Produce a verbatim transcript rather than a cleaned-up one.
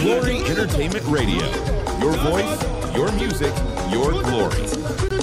Glory Entertainment Radio. Your voice, your music, your glory.